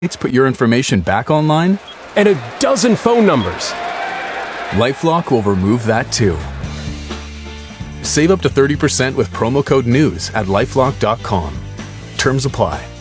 put your information back online, and a dozen phone numbers. LifeLock will remove that too. Save up to 30% with promo code NEWS at lifelock.com. Terms apply.